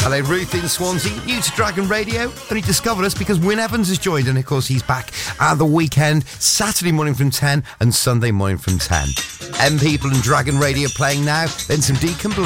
Hello, Ruth in Swansea, new to Dragon Radio. Only discovered us because Wyn Evans has joined, and of course he's back at the weekend, Saturday morning from 10 and Sunday morning from 10. M People and Dragon Radio playing now, then some Deacon Blue.